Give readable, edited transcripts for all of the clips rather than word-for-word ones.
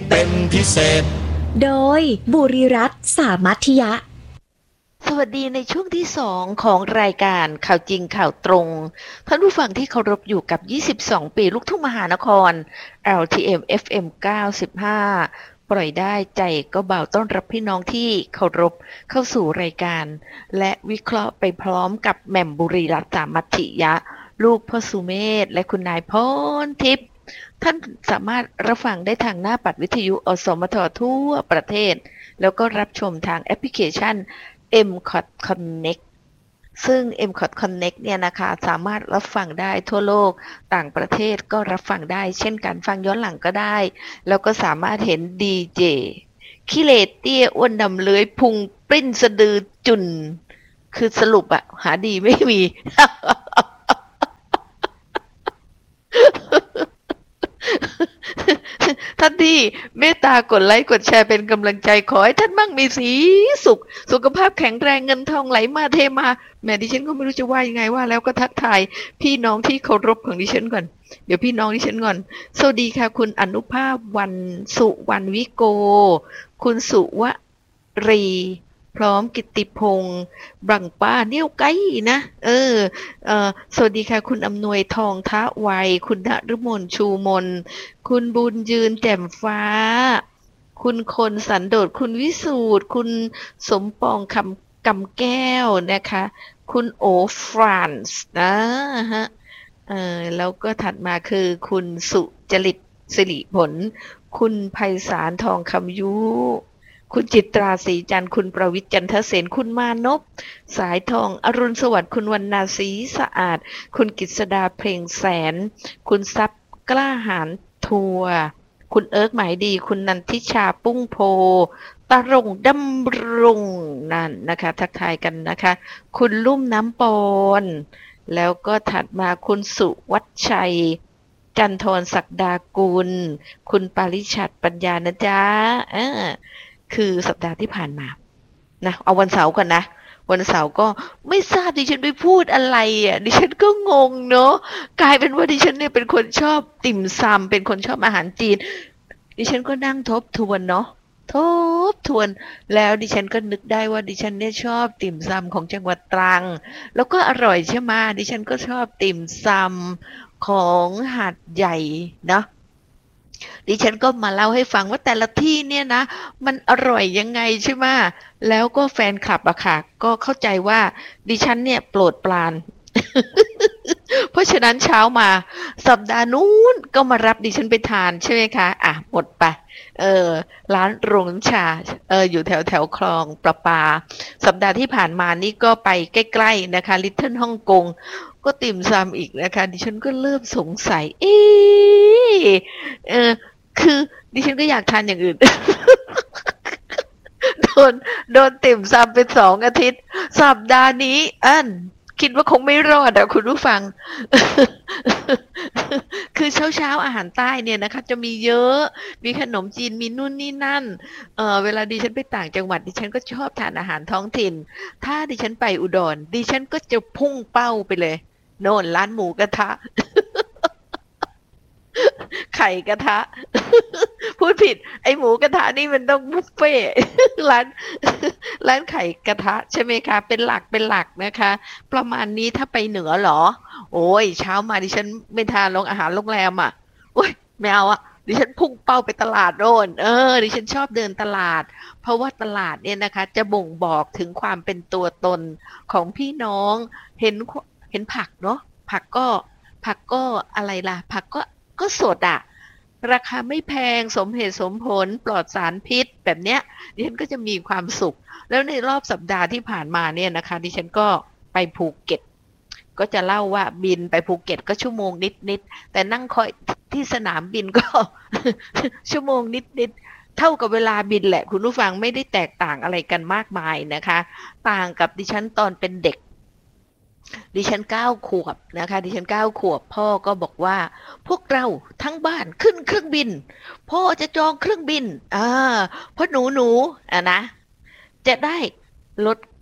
เป็นพิเศษโดยบุริรัตน์สามัคยะสวัสดีในช่วงที่2ของรายการข่าวจริงข่าวตรงท่านผู้ฟังที่เคารพอยู่กับ22ปีลูกทุ่งมหานคร LTM FM 95ปล่อยได้ใจก็เบาต้อนรับพี่น้องที่เคารพเข้าสู่รายการและวิเคราะห์ไปพร้อมกับแหม่มบุรีรัตน์สามัคยะลูกพ่อสุเมธและคุณนายพรทิพย์ท่านสามารถรับฟังได้ทางหน้าปัดวิทยุอสมททั่วประเทศแล้วก็รับชมทางแอปพลิเคชันMCOT Connect ซึ่ง MCOT Connect เนี่ยนะคะสามารถรับฟังได้ทั่วโลกต่างประเทศก็รับฟังได้เช่นกันฟังย้อนหลังก็ได้แล้วก็สามารถเห็นดีเจขี้เหร่เตี้ยอ้วนดำเลื้อยพุงปริ้นสะดือจุ่นคือสรุปอะหาดีไม่มี ท่านที่เมตตากดไลค์กดแชร์เป็นกำลังใจขอให้ท่านมั่งมีสีสุขสุขภาพแข็งแรงเงินทองไหลมาเทมาแม่ดิฉันก็ไม่รู้จะว่ายังไงว่าแล้วก็ทักทายพี่น้องที่เคารพของดิฉันก่อนเดี๋ยวพี่น้องดิฉันก่อนสวัสดีค่ะคุณอนุภาพวันสุวรรณวิโกคุณสุวรีพร้อมกิตติพงษ์บังป้าเนี่ยวไกลนะสวัสดีค่ะคุณอำนวยทองทะไวคุณณฤมลชูมนคุณบุญยืนแจ่มฟ้าคุณคนสันโดษคุณวิสูตรคุณสมปองกำแก้วนะคะคุณโอฟรานซ์นะฮะแล้วก็ถัดมาคือคุณสุจริตสิริผลคุณไพศาลทองคำยุคุณจิตราศรีจันทร์คุณประวิตรจันทเสนคุณมานพสายทองอรุณสวัสดิ์คุณวรรณาศรีสะอาดคุณกฤษดาเพลงแสนคุณทรัพย์กล้าหาญทัวร์คุณเอิร์กหมายดีคุณนันทิชาปุ้งโพตารงดำรงนั่นนะคะทักทายกันนะคะคุณลุ่มน้ำปอนแล้วก็ถัดมาคุณสุวัชชัยจันทรศักดากุลคุณปาริชัดปัญญานะจ๊ะคือสัปดาห์ที่ผ่านมานะเอาวันเสาร์ก่อนนะวันเสาร์ก็ไม่ทราบดิฉันไปพูดอะไรอ่ะดิฉันก็งงเนาะกลายเป็นว่าดิฉันเนี่ยเป็นคนชอบติ่มซำเป็นคนชอบอาหารจีนดิฉันก็นั่งทบทวนเนาะทบทวนแล้วดิฉันก็นึกได้ว่าดิฉันเนี่ยชอบติ่มซำของจังหวัดตรังแล้วก็อร่อยใช่ไหมดิฉันก็ชอบติ่มซำของหาดใหญ่เนาะดิฉันก็มาเล่าให้ฟังว่าแต่ละที่เนี่ยนะมันอร่อยยังไงใช่ไหมแล้วก็แฟนคลับอะค่ะก็เข้าใจว่าดิฉันเนี่ยโปรดปราน เพราะฉะนั้นเช้ามาสัปดาห์นู้นก็มารับดิฉันไปทานใช่ไหมคะอ่ะหมดไปเออร้านโรงน้ำชาอยู่แถวแถวคลองประปาสัปดาห์ที่ผ่านมานี่ก็ไปใกล้ๆนะคะลิตเติ้ลฮ่องกงก็ติ่มซำอีกนะคะดิฉันก็เริ่มสงสัยเออคือดิฉันก็อยากทานอย่างอื่น โดนโดนติ่มซำเป็น2 อาทิตย์สัปดาห์นี้คิดว่าคงไม่รอดอะคุณผู้ฟัง คือเช้าอาหารใต้เนี่ยนะคะจะมีเยอะมีขนมจีนมีนู่นนี่นั่นเวลาดิฉันไปต่างจังหวัดดิฉันก็ชอบทานอาหารท้องถิ่นถ้าดิฉันไปอุดรดิฉันก็จะพุ่งเป้าไปเลยโน่นร้านหมูกระทะ ไข่กระทะ พูดผิดไอหมูกระทะนี่มันต้องบุฟเฟ่ต์ ร้านร้านไข่กระทะใช่ไหมคะเป็นหลักนะคะประมาณนี้ถ้าไปเหนือเหรอโอ้ยเช้ามาดิฉันไม่ทานอาหารโรงแรมอ่ะโอ้ยไม่เอาอ่ะดิฉันพุ่งเป้าไปตลาดโน่นดิฉันชอบเดินตลาดเพราะว่าตลาดเนี่ยนะคะจะบ่งบอกถึงความเป็นตัวตนของพี่น้องเห็นเห็นผักเนาะผักก็อะไรล่ะผักก็สดอะราคาไม่แพงสมเหตุสมผลปลอดสารพิษแบบเนี้ยดิฉันก็จะมีความสุขแล้วในรอบสัปดาห์ที่ผ่านมาเนี่ยนะคะดิฉันก็ไปภูเก็ตก็จะเล่าว่าบินไปภูเก็ตก็ชั่วโมงนิดๆแต่นั่งคอยที่สนามบินก็ ชั่วโมงนิดๆเท่ากับเวลาบินแหละคุณผู้ฟังไม่ได้แตกต่างอะไรกันมากมายนะคะต่างกับดิฉันตอนเป็นเด็ก ดิฉัน9 ขวบนะคะดิฉัน9 ขวบพ่อก็บอกว่าพวกเราทั้งบ้านขึ้นเครื่องบินพ่อจะจองเครื่องบินเพราะหนูนะจะได้ลด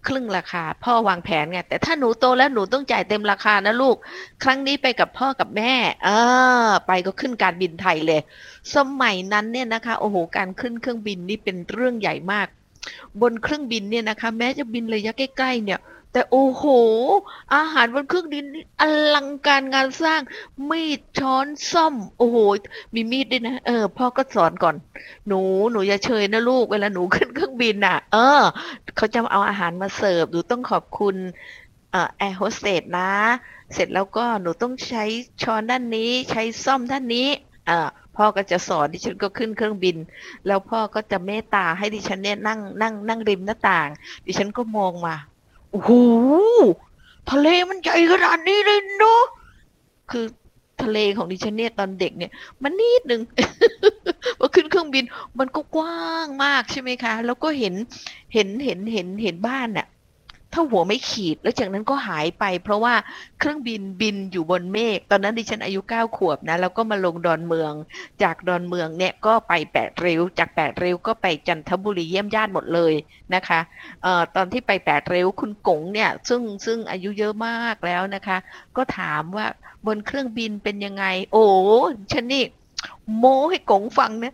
ครึ่งราคาพ่อวางแผนไงแต่ถ้าหนูโตแล้วหนูต้องจ่ายเต็มราคานะลูกครั้งนี้ไปกับพ่อกับแม่ไปก็ขึ้นการบินไทยเลยสมัยนั้นเนี่ยนะคะโอ้โหการขึ้นเครื่องบินนี่เป็นเรื่องใหญ่มากบนเครื่องบินเนี่ยนะคะแม้จะบินระยะใกล้ๆเนี่ยแต่โอ้โหอาหารบนเครื่องบินนี่อลังการงานสร้างมีดช้อนส้อมโอ้โหมีมีดด้วยนะพ่อก็สอนก่อนหนูอย่าเชยนะลูกเวลาหนูขึ้นเครื่องบินอ่ะเขาจะเอาอาหารมาเสิร์ฟหนูต้องขอบคุณแอร์โฮสเตสนะเสร็จแล้วก็หนูต้องใช้ช้อนด้านนี้ใช้ส้อมด้านนี้พ่อก็จะสอนดิฉันก็ขึ้นเครื่องบินแล้วพ่อก็จะเมตตาให้ดิฉันเนี่ยนั่งริมหน้าต่างดิฉันก็มองมาโอ้โหทะเลมันใหญ่ขนาดนี้เลยเนาะคือทะเลของดิฉันเนี่ยตอนเด็กเนี่ยมันนิดนึง พอขึ้นเครื่องบินมันก็กว้างมากใช่ไหมคะแล้วก็เห็นบ้านน่ะถ้าหัวไม่ขีดแล้วจากนั้นก็หายไปเพราะว่าเครื่องบินบินอยู่บนเมฆตอนนั้นดิฉันอายุ9 ขวบนะแล้วก็มาลงดอนเมืองจากดอนเมืองเนี่ยก็ไปแปดริ้วจากแปดริ้วก็ไปจันทบุรีเยี่ยมญาติหมดเลยนะคะตอนที่ไปแปดริ้วคุณกงเนี่ยซึ่งอายุเยอะมากแล้วนะคะก็ถามว่าบนเครื่องบินเป็นยังไงโอ้ฉันนี่โม้ให้กงฟังนะ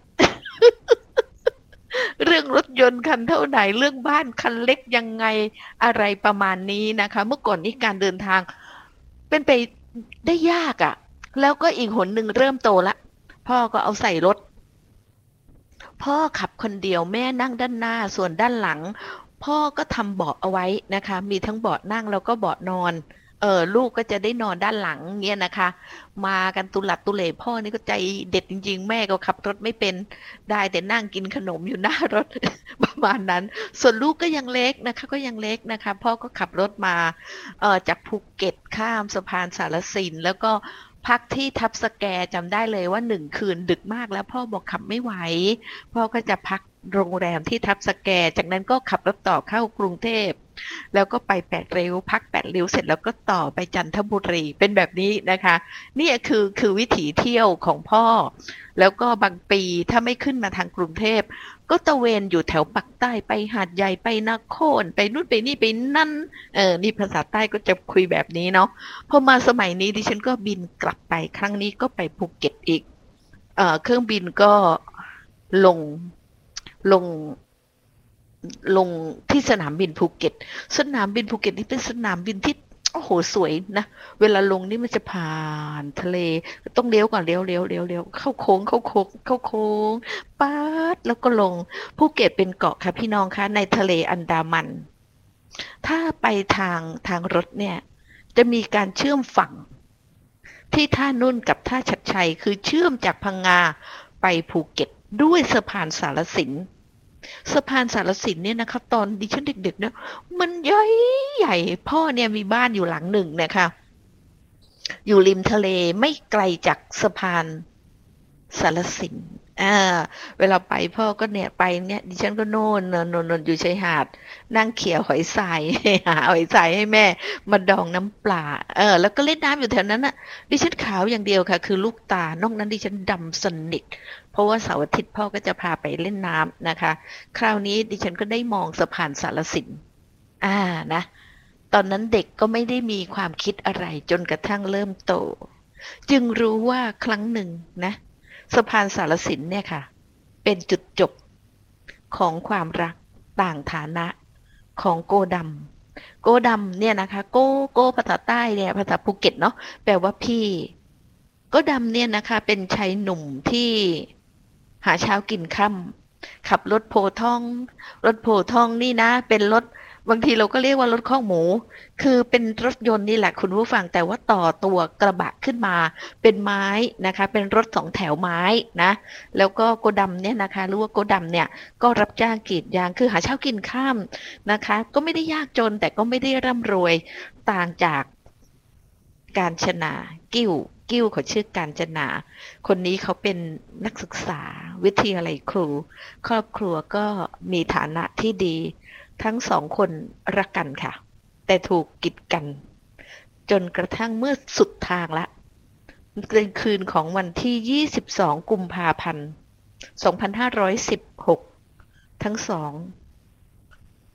เรื่องรถยนต์คันเท่าไหนเรื่องบ้านคันเล็กยังไงอะไรประมาณนี้นะคะเมื่อก่อนนี้การเดินทางเป็นไปได้ยากอะ่ะแล้วก็อีกหนหนึ่งเริ่มโตละพ่อก็เอาใส่รถพ่อขับคนเดียวแม่นั่งด้านหน้าส่วนด้านหลังพ่อก็ทำเบาะเอาไว้นะคะมีทั้งเบาะนั่งแล้วก็เบาะนอนลูกก็จะได้นอนด้านหลังเงี้ยนะคะมากันตุลัดตุเหล่พ่อนี่ก็ใจเด็ดจริงๆแม่ก็ขับรถไม่เป็นได้แต่นั่งกินขนมอยู่หน้ารถ ประมาณนั้นส่วนลูกก็ยังเล็กนะคะก็ยังเล็กนะคะพ่อก็ขับรถมาจากภูเก็ตข้ามสะพานสารสินแล้วก็พักที่ทับสแกจำได้เลยว่า1 คืนดึกมากแล้วพ่อบอกขับไม่ไหวพ่อก็จะพักโรงแรมที่ทับสแกจากนั้นก็ขับรถต่อเข้ากรุงเทพแล้วก็ไปแปดริ้วพักแปดริ้วเสร็จแล้วก็ต่อไปจันทบุรีเป็นแบบนี้นะคะนี่คือวิถีเที่ยวของพ่อแล้วก็บางปีถ้าไม่ขึ้นมาทางกรุงเทพก็ตะเวนอยู่แถวปักใต้ไปหาดใหญ่ไปนครไปนู่นไปนี่ไปนั่นนี่ภาษาใต้ก็จะคุยแบบนี้เนาะพอมาสมัยนี้ดิฉันก็บินกลับไปครั้งนี้ก็ไปภูเก็ตอีกเครื่องบินก็ลงลงลงที่สนามบินภูเก็ตสนามบินภูเก็ตนี่เป็นสนามบินที่โอ้โหสวยนะเวลาลงนี่มันจะผ่านทะเลต้องเลี้ยวก่อนเลี้ยวเข้าโค้งป๊าดแล้วก็ลงภูเก็ตเป็นเกาะค่ะพี่น้องคะในทะเลอันดามันถ้าไปทางรถเนี่ยจะมีการเชื่อมฝั่งที่ท่านุ่นกับท่าชัดชัยคือเชื่อมจากพังงาไปภูเก็ตด้วยสะพานสารสินสะพานสารสินเนี่ยนะคะตอนดิฉันเด็กๆเนี่ยมันใหญ่พ่อเนี่ยมีบ้านอยู่หลังหนึ่งนะคะอยู่ริมทะเลไม่ไกลจากสะพานสารสินเวลาไปพ่อก็เนี่ยไปเนี่ยดิฉันก็โน่นอยู่ชายหาดนั่งเขี่ยหอยทรายหาหอยทรายให้แม่มาดองน้ำปลาแล้วก็เล่นน้ำอยู่แถวนั้นน่ะดิฉันขาวอย่างเดียวค่ะคือลูกตานอกนั้นดิฉันดำสนิทเพราะว่าเสาร์อาทิตย์พ่อก็จะพาไปเล่นน้ำนะคะคราวนี้ดิฉันก็ได้มองสะพานสารสินนะตอนนั้นเด็กก็ไม่ได้มีความคิดอะไรจนกระทั่งเริ่มโตจึงรู้ว่าครั้งหนึ่งนะสะพานสารสินเนี่ยค่ะเป็นจุดจบของความรักต่างฐานะของโกดำเนี่ยนะคะโกภาษาใต้เนี่ยภาษาภูเก็ตเนาะแปลว่าพี่โกดำเนี่ยนะคะเป็นชายหนุ่มที่หาเช้ากินค่ำขับรถโพท่องนี่นะเป็นรถบางทีเราก็เรียกว่ารถข้องหมูคือเป็นรถยนต์นี่แหละคุณผู้ฟังแต่ว่าต่อตัวกระบะขึ้นมาเป็นไม้นะคะเป็นรถ2 แถวไม้นะแล้วก็โกดำเนี่ยนะคะรู้ว่าโกดำเนี่ยก็รับจ้างกรีดยางคือหาเช้ากินค่ำนะคะก็ไม่ได้ยากจนแต่ก็ไม่ได้ร่ำรวยต่างจากการชนากิ้วเขาชื่อการจนาคนนี้เขาเป็นนักศึกษาวิทยาลัยครูครอบครัวก็มีฐานะที่ดีทั้ง2 คนรักกันค่ะแต่ถูกกีดกันจนกระทั่งเมื่อสุดทางละเป็นคืนของวันที่22 กุมภาพันธ์ 2516ทั้งสอง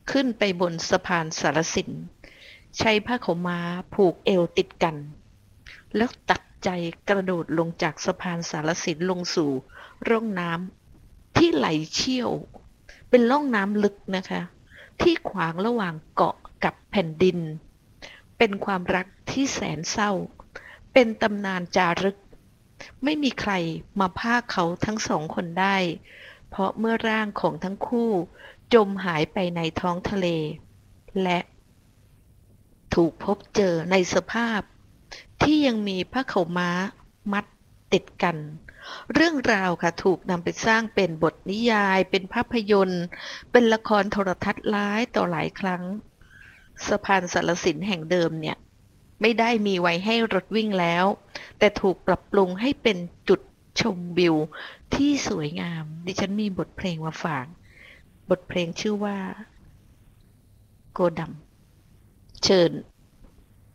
ขึ้นไปบนสะพานสารสินใช้ผ้าขาวม้าผูกเอวติดกันแล้วตัดใจกระโดดลงจากสะพานสารสินลงสู่ร่องน้ำที่ไหลเชี่ยวเป็นร่องน้ำลึกนะคะที่ขวางระหว่างเกาะกับแผ่นดินเป็นความรักที่แสนเศร้าเป็นตำนานจารึกไม่มีใครมาพากเขาทั้งสองคนได้เพราะเมื่อร่างของทั้งคู่จมหายไปในท้องทะเลและถูกพบเจอในสภาพที่ยังมีผ้าขาวม้ามัดติดกันเรื่องราวค่ะถูกนำไปสร้างเป็นบทนิยายเป็นภาพยนตร์เป็นละครโทรทัศน์หลายต่อหลายครั้งสะพานสารสินแห่งเดิมเนี่ยไม่ได้มีไว้ให้รถวิ่งแล้วแต่ถูกปรับปรุงให้เป็นจุดชมวิวที่สวยงามดิฉันมีบทเพลงมาฝากบทเพลงชื่อว่าโกดำเชิญ